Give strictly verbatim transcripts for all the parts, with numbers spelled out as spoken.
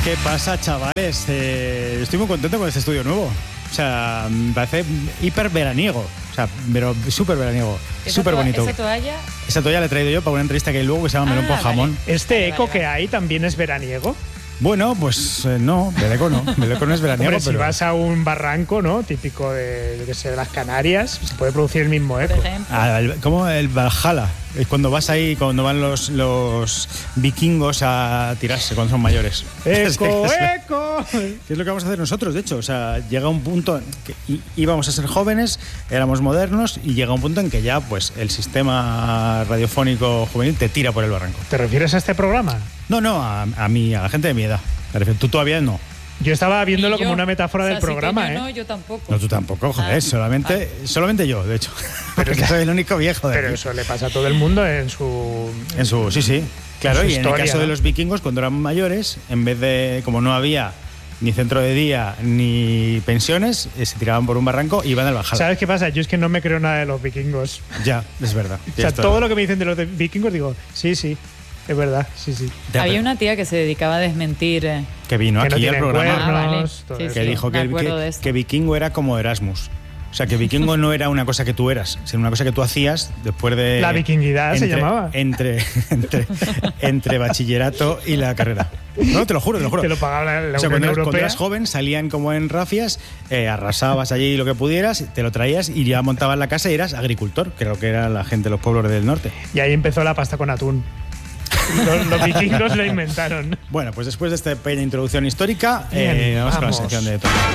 ¿Qué pasa, chavales? Eh, estoy muy contento con este estudio nuevo. O sea, me parece hiper veraniego. O sea, pero súper veraniego. Súper bonito. ¿Esa toalla? Esa toalla la he traído yo para una entrevista que hay luego que se llama ah, Melón con jamón. Vale. ¿Este vale, eco vale, que vale. hay también es veraniego? Bueno, pues eh, no, Beleco no. Beleco no es veraniego. Hombre, pero... si vas a un barranco, ¿no? Típico de, yo que sé, de las Canarias, se puede producir el mismo eco. Por ejemplo. Ah, el, como el Valhalla. Es cuando vas ahí, cuando van los, los vikingos a tirarse cuando son mayores. ¡Eco, es, eco! ¿Qué es lo que vamos a hacer nosotros, de hecho? O sea, llega un punto en que íbamos a ser jóvenes, éramos modernos y llega un punto en que ya pues el sistema radiofónico juvenil te tira por el barranco. ¿Te refieres a este programa? No, no, a, a mí, a la gente de mi edad. Tú todavía no. Yo estaba viéndolo Y yo, como una metáfora o sea, del si programa, Toño ¿eh? No, yo tampoco. No, tú tampoco, joder, Ah, solamente, ah. solamente yo, de hecho. Pero Porque es- soy el único viejo de Pero aquí. eso le pasa a todo el mundo en su... En su, sí, sí. Claro, su y en el historia, caso de ¿no? los vikingos, cuando eran mayores, en vez de, como no había ni centro de día ni pensiones, eh, se tiraban por un barranco y iban al Valhalla. ¿Sabes qué pasa? Yo es que no me creo nada de los vikingos. Ya, es verdad. O sea, todo lo que me dicen de los de vikingos, digo, sí, sí, es verdad, sí, sí. Había una tía que se dedicaba a desmentir. eh, que vino Que no aquí al tienen programa, Ah, vale. cuernos, todo Sí, eso. que sí. dijo me que, acuerdo de que, esto. que vikingo era como Erasmus. O sea, que vikingo no era una cosa que tú eras, sino una cosa que tú hacías después de... La vikinguidad se entre- llamaba. Entre, entre, entre bachillerato y la carrera. No, te lo juro, te lo juro. Te lo pagaba la, la O sea, Unión cuando eras, cuando Europea. eras joven salían como en rafias, eh, arrasabas allí lo que pudieras, te lo traías y ya montabas la casa y eras agricultor, creo que era la gente de los pueblos del norte. Y ahí empezó la pasta con atún. Los, los vikingos lo inventaron. Bueno, pues después de esta pequeña introducción histórica, Bien, eh, vamos, con la vamos. sección de Toño.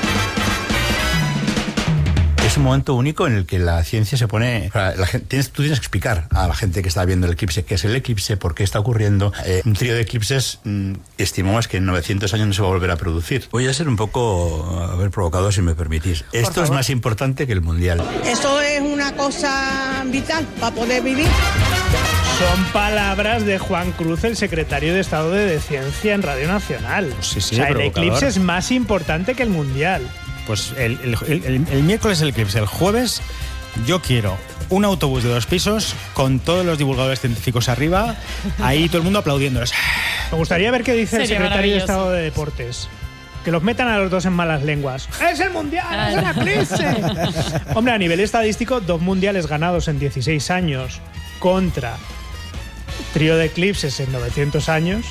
Es un momento único en el que la ciencia se pone... o sea, la gente, tienes, tú tienes que explicar a la gente que está viendo el eclipse qué es el eclipse, por qué está ocurriendo. Eh, un trío de eclipses mmm, estimamos que en novecientos años no se va a volver a producir. Voy a ser un poco, a ver, provocado, si me permitís. Esto favor. es más importante que el Mundial. Eso es una cosa vital para poder vivir. Son palabras de Juan Cruz, el secretario de Estado de Ciencia en Radio Nacional. Sí, sí, o sea, el provocador. eclipse es más importante que el Mundial. Pues el, el, el, el- el miércoles el eclipse, el jueves yo quiero un autobús de dos pisos con todos los divulgadores científicos arriba, ahí todo el mundo aplaudiéndolos. Me gustaría ver qué dice el Sería secretario de maravilloso. Estado de Deportes. Que los metan a los dos en malas lenguas. ¡Es el Mundial! ¡Es el eclipse! Hombre, a nivel estadístico, dos mundiales ganados en dieciséis años contra trío de eclipses en novecientos años.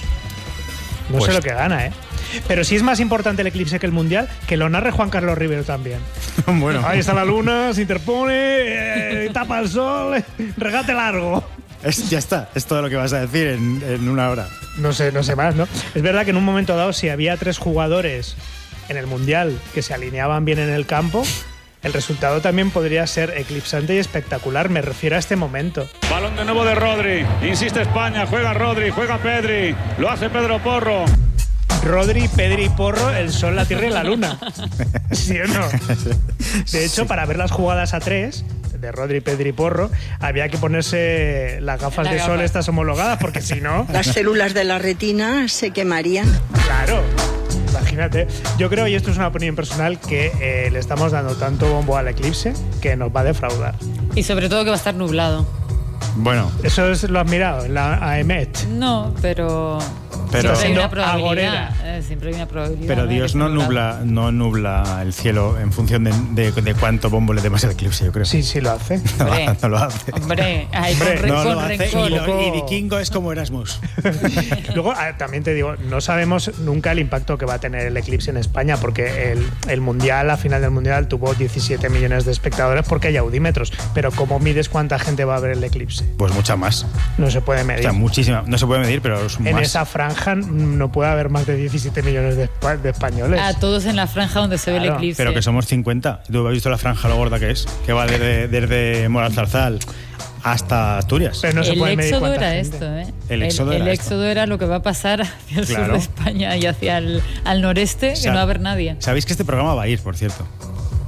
No Pues- sé lo que gana, ¿eh? Pero sí es más importante el eclipse que el Mundial, que lo narre Juan Carlos Rivero también. Bueno, Ahí está la luna, se interpone, eh, tapa el sol, eh, regate largo. es- ya está, es todo lo que vas a decir en, en una hora. No sé, no sé más, ¿no? Es verdad que en un momento dado, si había tres jugadores en el Mundial que se alineaban bien en el campo, el resultado también podría ser eclipsante y espectacular. Me refiero a este momento. Balón de nuevo de Rodri. Insiste España. Juega Rodri, juega Pedri. Lo hace Pedro Porro. Rodri, Pedri y Porro, el sol, la tierra y la luna. ¿Sí o no? De hecho, para ver las jugadas a tres de Rodri, Pedri y Porro, había que ponerse las gafas La de gafa. sol estas homologadas, porque si no, Las células de la retina se quemarían. claro. Imagínate. Yo creo, y esto es una opinión personal, que eh, le estamos dando tanto bombo al eclipse que nos va a defraudar. Y sobre todo que va a estar nublado. Bueno, Eso es, lo has mirado en la A M E T. No, pero. Pero- siempre hay una Siendo probabilidad. agorera. eh, siempre hay una probabilidad. pero ¿no? de Dios que no esté nublado. nubla, no nubla el cielo en función de, de, de cuánto bombo le demos al eclipse, yo creo. Sí, sí lo hace. No, Hombre, no lo hace. Hombre, ay, Hombre, con, re- No con lo hace rencor. y, lo- y Poco- vikingo es como Erasmus. Luego, ah, también te digo, no sabemos nunca el impacto que va a tener el eclipse en España, porque el, el Mundial, a final del Mundial, tuvo diecisiete millones de espectadores porque hay audímetros. Pero ¿cómo mides cuánta gente va a ver el eclipse? Pues mucha más. No se puede O medir. sea, muchísima. No se puede medir, pero es En más. esa franja no puede haber más de diecisiete millones de, espa- de españoles. A todos en la franja donde se ve Claro, el eclipse. Pero que somos cincuenta. ¿Tú has visto la franja lo gorda que es? Que va desde, desde Moralzarzal hasta Asturias. Pero no se el puede medir éxodo cuánta era gente. esto, ¿eh? El éxodo el, era el esto. éxodo era lo que va a pasar hacia el sur Claro. de España y hacia el al noreste, O sea, que no va a haber nadie. Sabéis que este programa va a ir, por cierto.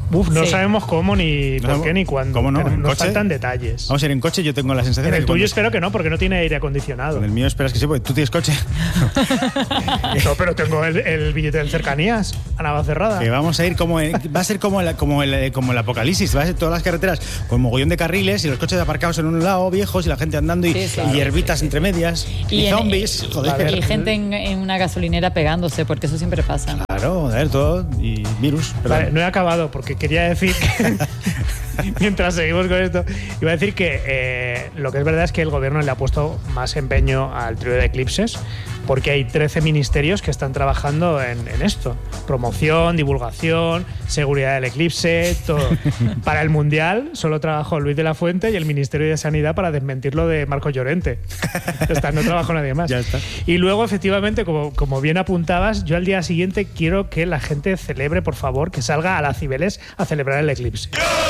Uf, no Sí. sabemos cómo, ni No por qué, ni cuándo. ¿Cómo no? Pero ¿En nos coche? faltan detalles. Vamos a ir en coche, yo tengo la sensación En de el que tuyo cuando- espero que no, porque no tiene aire acondicionado. En el mío esperas que sí, porque tú tienes coche. No, pero tengo el, el billete del cercanías a Navacerrada. Que vamos a ir como en- va a ser como el, como el como el apocalipsis, va a ser todas las carreteras con mogollón de carriles y los coches aparcados en un lado viejos y la gente andando y, Sí, sí. y hierbitas entre medias y, en- zombies, joder. y gente en, en una gasolinera pegándose, porque eso siempre pasa. Claro, joder, todo y virus. perdón. Vale, no he acabado porque quería decir que, mientras seguimos con esto, iba a decir que eh, lo que es verdad es que el gobierno le ha puesto más empeño al trío de eclipses, porque hay trece ministerios que están trabajando en, en esto. Promoción, divulgación, seguridad del eclipse, todo. Para el Mundial solo trabajó Luis de la Fuente y el Ministerio de Sanidad para desmentirlo de Marco Llorente. Ya está, no trabajó nadie más. Ya está. Y luego, efectivamente, como, como bien apuntabas, yo al día siguiente quiero que la gente celebre, por favor, que salga a la Cibeles a celebrar el eclipse.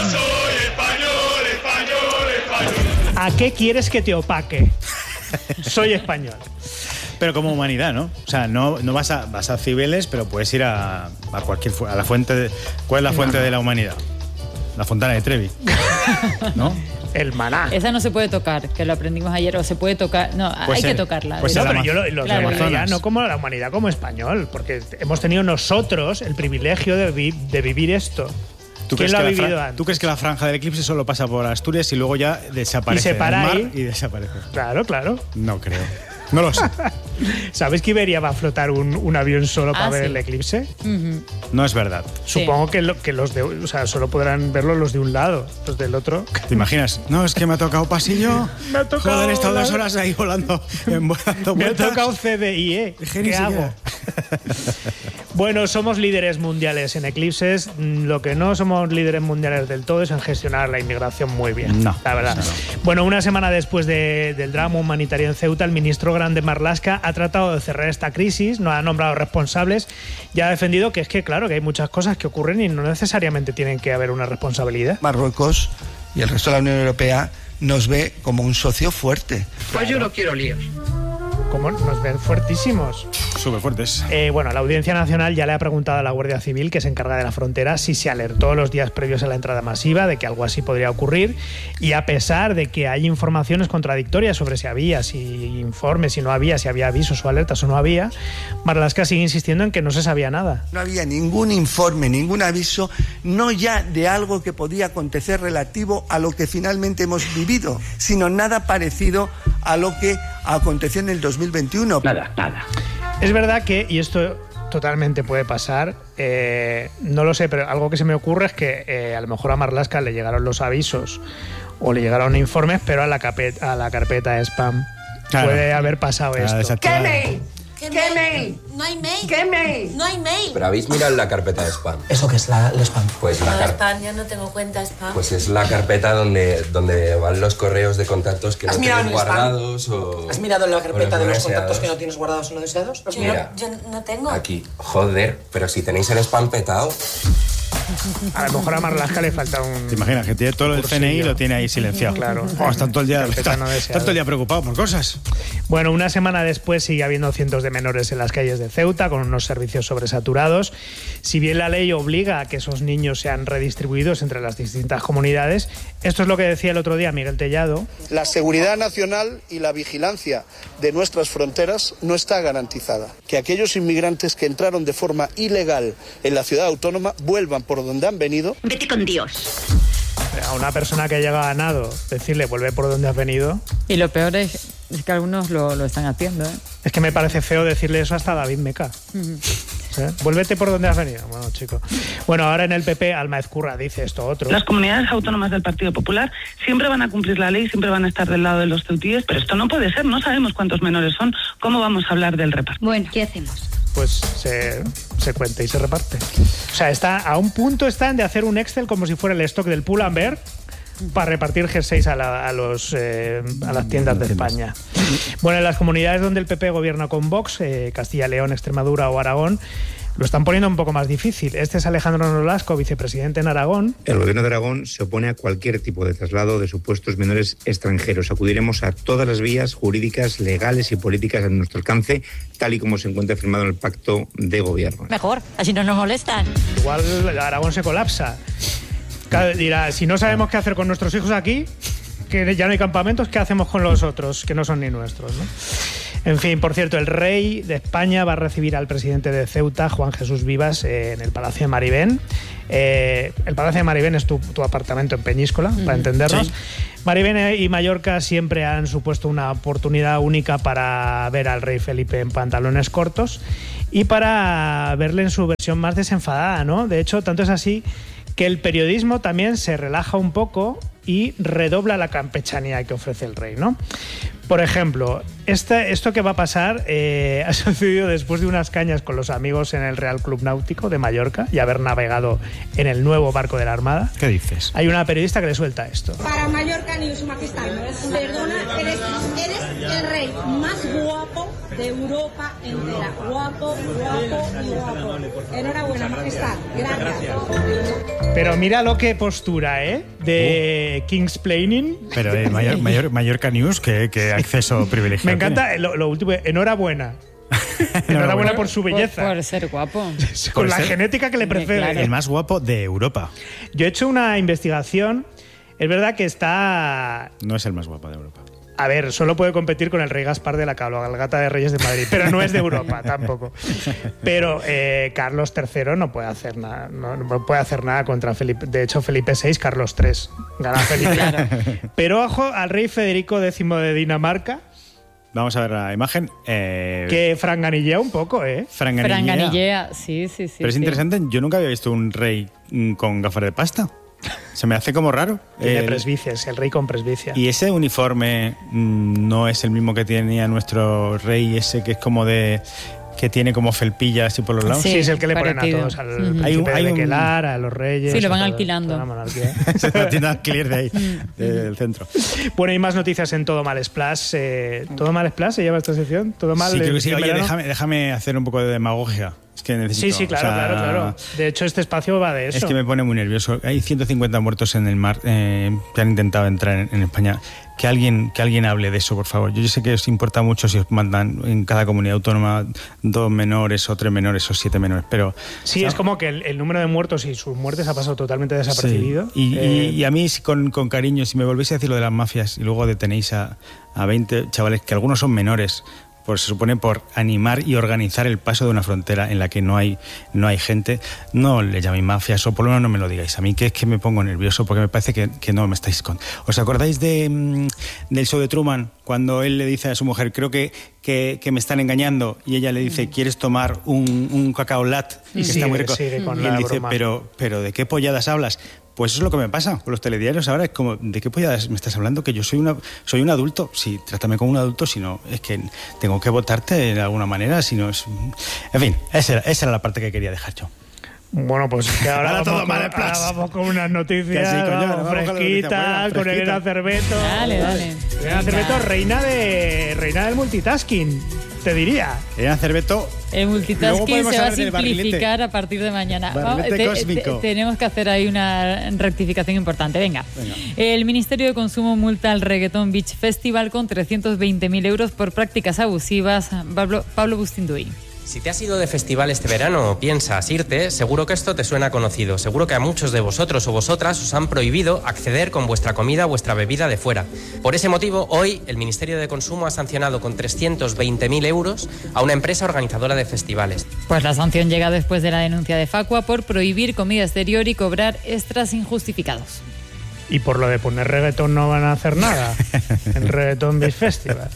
¿A qué quieres que te opaque? Soy español. Pero como humanidad, ¿no? O sea, no, no vas a vas a Cibeles, pero puedes ir a, a cualquier fu- a la fuente de, ¿cuál es la fuente de la humanidad? La Fontana de Trevi. ¿No? El maná. Esa no se puede tocar, que lo aprendimos ayer, o se puede tocar. No, Pues hay el- que tocarla. pues de No, el verdad. pero yo lo, lo Claro. llamaría Amazonas. no como la humanidad, como español, porque hemos tenido nosotros el privilegio de, vi- de vivir esto. ¿Tú ¿Quién crees, lo que ha la vivido fra- antes? ¿Tú crees que la franja del eclipse solo pasa por Asturias y luego ya desaparece Y se para en el mar ahí? y desaparece? Claro, claro. No creo. No lo sé. ¿Sabes que Iberia va a flotar un, un avión solo para Ah, ver sí. el eclipse? Ujú. No es verdad. Sí. Supongo que, lo- que los de, o sea, solo podrán verlo los de un lado, los del otro. ¿Te imaginas? No, es que me ha tocado pasillo. Me ha tocado Joder, he estado dos volar. horas ahí volando, en, dando Me ha vueltas. tocado C D I, ¿eh? Es que ni ¿Qué hago? siquiera. Bueno, somos líderes mundiales en eclipses. Mm, Lo que no somos líderes mundiales del todo es en gestionar la inmigración muy bien. No, la verdad. eso Bueno, una semana después de- del drama humanitario en Ceuta, el ministro Grande Marlaska ha tratado de cerrar esta crisis, no ha nombrado responsables y ha defendido que es que, claro, que hay muchas cosas que ocurren y no necesariamente tienen que haber una responsabilidad. Marruecos y el resto de la Unión Europea nos ve como un socio fuerte. Pues yo no quiero líos. Como nos ven fuertísimos. Súper fuertes. Eh, bueno, la Audiencia Nacional ya le ha preguntado a la Guardia Civil, que se encarga de la frontera, si se alertó los días previos a la entrada masiva de que algo así podría ocurrir. Y a pesar de que hay informaciones contradictorias sobre si había, si informes, si no había, si había avisos o alertas o no había, Marlaska sigue insistiendo en que no se sabía nada. No había ningún informe, ningún aviso, no ya de algo que podía acontecer relativo a lo que finalmente hemos vivido, sino nada parecido a lo que aconteció en el dos mil veintiuno. Nada, nada. Es verdad que, y esto totalmente puede pasar, eh, no lo sé, pero algo que se me ocurre es que eh, a lo mejor a Marlaska le llegaron los avisos o le llegaron informes, pero a la, capet- a la carpeta de spam Claro. puede haber pasado Ah, esto. desactivado. ¿Qué mail? No hay mail. ¿Qué mail? No hay mail. Pero habéis mirado la carpeta de spam. ¿Eso qué es la, el spam? Pues la No, car- spam, yo no tengo cuenta spam. pues es la carpeta donde, donde van los correos de contactos que ¿Has no mirado tienes en el spam? guardados o. ¿Has mirado en la o carpeta de los deseados. contactos que no tienes guardados o no deseados? ¿Lo has yo, mirado? Mira. yo no tengo. Aquí, joder, pero si tenéis el spam petado. A lo mejor a Marlaska le falta un... ¿Te imaginas que tiene todo el C N I y lo tiene ahí silenciado? Claro. Oh, está todo el día, Carpeta está, no deseada. está todo el día preocupado por cosas. Bueno, una semana después sigue habiendo cientos de menores en las calles de Ceuta con unos servicios sobresaturados. Si bien la ley obliga a que esos niños sean redistribuidos entre las distintas comunidades, esto es lo que decía el otro día Miguel Tellado. La seguridad nacional y la vigilancia de nuestras fronteras no está garantizada. Que aquellos inmigrantes que entraron de forma ilegal en la ciudad autónoma vuelvan por donde han venido. Vete con Dios. A una persona que llega a nado, decirle vuelve por donde has venido, Y lo peor es, es que algunos lo, lo están haciendo, ¿eh? es que me parece feo decirle eso hasta a David Meca. ¿Eh? Vuélvete por donde has venido. Bueno, chico. Bueno, ahora en el P P, Alma Ezcurra dice esto otro. Las comunidades autónomas del Partido Popular siempre van a cumplir la ley, siempre van a estar del lado de los ceutíes, pero esto no puede ser, no sabemos cuántos menores son, ¿cómo vamos a hablar del reparto? Bueno, ¿qué hacemos? Pues se, se cuenta y se reparte. O sea, está, a un punto están de hacer un Excel como si fuera el stock del Pull and Bear para repartir jerseys a, la- a, los, eh, a las tiendas de España. Bueno, en las comunidades donde el P P gobierna con Vox, eh, Castilla, León, Extremadura o Aragón, lo están poniendo un poco más difícil. Este es Alejandro Nolasco, vicepresidente en Aragón. El gobierno de Aragón se opone a cualquier tipo de traslado de supuestos menores extranjeros. Acudiremos a todas las vías jurídicas, legales y políticas a nuestro alcance, tal y como se encuentra firmado en el pacto de gobierno. Mejor, así no nos molestan. Igual Aragón se colapsa. Dirá, si no sabemos qué hacer con nuestros hijos aquí, que ya no hay campamentos, ¿qué hacemos con los otros, que no son ni nuestros, ¿no? En fin, por cierto, el rey de España va a recibir al presidente de Ceuta, Juan Jesús Vivas, eh, en el Palacio de Maribén. Eh, el Palacio de Maribén es tu, tu apartamento en Peñíscola, mm, para entendernos. Sí. Maribén y Mallorca siempre han supuesto una oportunidad única para ver al rey Felipe en pantalones cortos y para verle en su versión más desenfadada, ¿no? De hecho, tanto es así que el periodismo también se relaja un poco y redobla la campechanía que ofrece el rey, ¿no? Por ejemplo, este, esto que va a pasar eh, ha sucedido después de unas cañas con los amigos en el Real Club Náutico de Mallorca y haber navegado en el nuevo barco de la Armada. ¿Qué dices? Hay una periodista que le suelta esto. Para Mallorca, ni su majestad, perdona, eres, eres el rey más guapo de Europa entera. Guapo, guapo y guapo. Enhorabuena, majestad. Gracias. Pero mira lo que postura, ¿eh? De uh. Kingsplaining. Pero eh, Mayor, Mayor, Mallorca News, que, que acceso privilegiado. Me encanta lo, lo último. Enhorabuena. Enhorabuena por su belleza. Por, por ser guapo. Con por la ser genética que le precede. Claro. El más guapo de Europa. Yo he hecho una investigación. Es verdad que está... No es el más guapo de Europa. A ver, solo puede competir con el rey Gaspar de la cabalgata de Reyes de Madrid, pero no es de Europa tampoco. Pero eh, Carlos tercero no puede hacer nada, no, no puede hacer nada contra Felipe. De hecho, Felipe sexto, Carlos tercero. Gana Felipe. Claro. Pero ojo al rey Federico décimo de Dinamarca. Vamos a ver la imagen. Eh... Que franganillea un poco, ¿eh? Franganillea. Franganillea, sí, sí, sí. Pero es sí. interesante, yo nunca había visto un rey con gafas de pasta. Se me hace como raro. Tiene el, presbicias, el rey con presbicia. Y ese uniforme mmm, no es el mismo que tenía nuestro rey, ese que es como de... que tiene como felpillas así por los lados. Sí, sí, es el que le parecido. Ponen a todos, al uh-huh. hay un, hay de un... Kelar, a los reyes. Sí, lo van todo, alquilando. Se la tienda alquiler de ahí, del centro. Bueno, hay más noticias en Todo Mal Splash. Eh, ¿Todo Mal Splash se llama esta sección? ¿Todo Mal? Sí, creo que sí. Oye, déjame, déjame hacer un poco de demagogia. Es que necesito, sí, sí, claro, o sea, claro, claro. De hecho, este espacio va de eso. Es que me pone muy nervioso. Hay ciento cincuenta muertos en el mar eh, que han intentado entrar en, en España. Que alguien, que alguien hable de eso, por favor. Yo, yo sé que os importa mucho si os mandan en cada comunidad autónoma dos menores o tres menores o siete menores, pero... Sí, ¿sabes? Es como que el, el número de muertos y sus muertes ha pasado totalmente desapercibido. Sí. Y, eh... y, y a mí, con, con cariño, si me volvéis a decir lo de las mafias y luego detenéis a, a veinte chavales, que algunos son menores... Pues se supone por animar y organizar el paso de una frontera en la que no hay, no hay gente, no le llaméis mafias o por lo menos no me lo digáis a mí, que es que me pongo nervioso porque me parece que, que no me estáis con... ¿Os acordáis de, mm, del show de Truman? Cuando él le dice a su mujer, creo que, que, que me están engañando, y ella le dice, ¿quieres tomar un, un cacao lat? Y que sigue, está muy rico. Sigue con y la él dice, broma. pero, pero ¿de qué polladas hablas? Pues eso es lo que me pasa con los telediarios ahora, es como, ¿de qué polladas me estás hablando? Que yo soy una soy un adulto, sí, trátame como un adulto, si no, es que tengo que votarte de alguna manera, si no es... En fin, esa era, esa era la parte que quería dejar yo. Bueno, pues que ahora, ahora, vamos, todo con, mal ahora vamos con unas noticias sí, coño, vamos, fresquitas, con Elena Cerveto. Dale, dale. Elena Cerveto, reina, de, reina del multitasking, te diría. Elena Cerveto... El multitasking se va a simplificar a partir de mañana. Vamos, te, te, tenemos que hacer ahí una rectificación importante. Venga. Venga. El Ministerio de Consumo multa al Reggaeton Beach Festival con trescientos veinte mil euros por prácticas abusivas. Pablo, Pablo Bustinduy. Si te has ido de festival este verano o piensas irte, seguro que esto te suena conocido. Seguro que a muchos de vosotros o vosotras os han prohibido acceder con vuestra comida o vuestra bebida de fuera. Por ese motivo, hoy el Ministerio de Consumo ha sancionado con trescientos veinte mil euros a una empresa organizadora de festivales. Pues la sanción llega después de la denuncia de Facua por prohibir comida exterior y cobrar extras injustificados. Y por lo de poner reggaetón no van a hacer nada. El Reggaeton Beach Festival.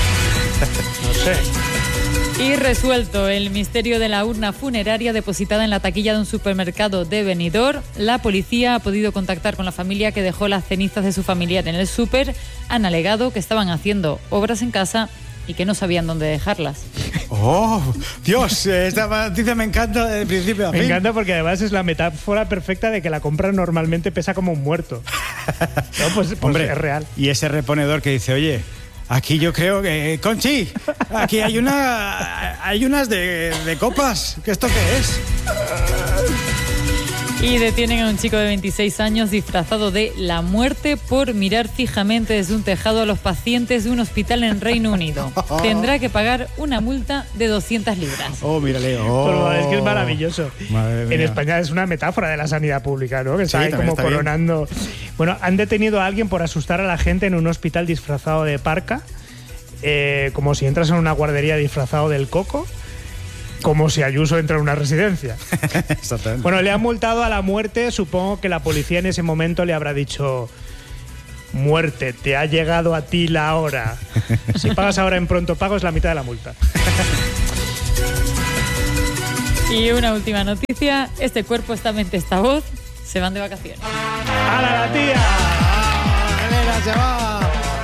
No sé. Y resuelto el misterio de la urna funeraria depositada en la taquilla de un supermercado de Benidorm. La policía ha podido contactar con la familia que dejó las cenizas de su familiar en el súper. Han alegado que estaban haciendo obras en casa y que no sabían dónde dejarlas. ¡Oh, Dios! Esta noticia me encanta desde el principio a fin. Me encanta porque además es la metáfora perfecta de que la compra normalmente pesa como un muerto. No, pues, pues hombre, es real. Y ese reponedor que dice, oye... Aquí yo creo que... Conchi, aquí hay una hay unas de, de copas. ¿Qué esto qué es? Y detienen a un chico de veintiséis años disfrazado de la muerte por mirar fijamente desde un tejado a los pacientes de un hospital en Reino Unido. Tendrá que pagar una multa de doscientas libras. Oh, mírale. Oh. Pero es que es maravilloso. En España es una metáfora de la sanidad pública, ¿no? Que está sí, ahí como está coronando. Bien. Bueno, han detenido a alguien por asustar a la gente en un hospital disfrazado de parca, eh, como si entras en una guardería disfrazado del Coco. Como si Ayuso entra en una residencia. Exactamente. Bueno, le han multado a la muerte. Supongo que la policía en ese momento le habrá dicho: muerte, te ha llegado a ti la hora. Si pagas ahora en pronto pago es la mitad de la multa. Y una última noticia. Este cuerpo, esta mente, esta voz se van de vacaciones. ¡Hala, la tía! ¡Elena se va!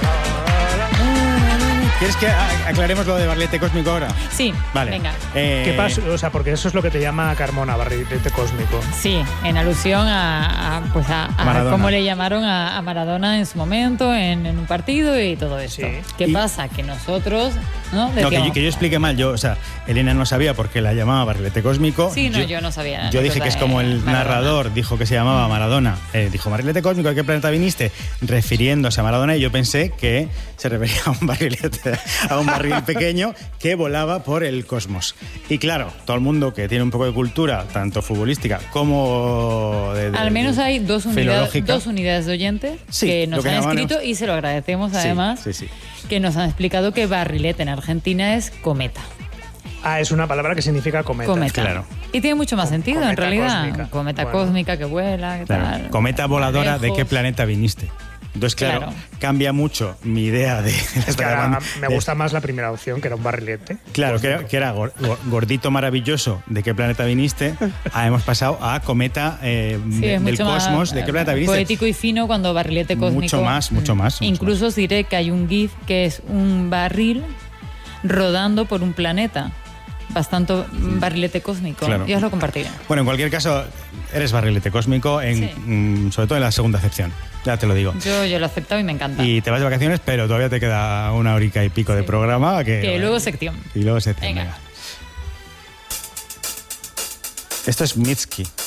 ¿Quieres que aclaremos lo de barrilete cósmico ahora? Sí, vale. Venga. Eh... ¿Qué pasa? O sea, porque eso es lo que te llama Carmona, barrilete cósmico. Sí, en alusión a, a pues a, a cómo le llamaron a, a Maradona en su momento, en, en un partido y todo esto. Sí. ¿Qué y... pasa? Que nosotros, ¿no? Decíamos, no, que yo, que yo expliqué mal. Yo, o sea, Elena no sabía por qué la llamaba barrilete cósmico. Sí, no, yo, yo no sabía. Yo dije que es como el Maradona. narrador dijo que se llamaba Maradona. Eh, dijo, barrilete cósmico, ¿a qué planeta viniste? Refiriéndose a Maradona, y yo pensé que se refería a un barrilete, a un barril pequeño que volaba por el cosmos. Y claro, todo el mundo que tiene un poco de cultura, tanto futbolística como de, de, al menos hay dos unidades, dos unidades de oyentes sí, que nos que han llamaron... escrito, y se lo agradecemos además, sí, sí, sí. que nos han explicado que barrilete en Argentina es cometa. Ah, es una palabra que significa cometa. Cometa. Claro. Y tiene mucho más sentido, cometa en realidad. Cósmica. Cometa bueno. cósmica que vuela, ¿qué claro. tal? Cometa voladora, ¿de qué planeta viniste? Entonces, claro, claro, cambia mucho mi idea de... Es que ahora me gusta más la primera opción, que era un barrilete. Claro, que era, que era gordito maravilloso, ¿de qué planeta viniste? Ah, hemos pasado a cometa eh, sí, de, del cosmos, más, ¿de qué planeta viniste? Poético y fino cuando barrilete cósmico. Mucho más, mucho más. Incluso mucho más. os diré que hay un GIF que es un barril rodando por un planeta. Bastante barrilete cósmico. Claro. Ya os lo compartiré. Bueno, en cualquier caso, eres barrilete cósmico, en, sí. mm, sobre todo en la segunda acepción. Ya te lo digo. Yo, yo lo he aceptado y me encanta. Y te vas de vacaciones, pero todavía te queda una horica y pico sí. de programa. Que, que luego sección. Y luego sección. Venga. Venga. Esto es Mitski.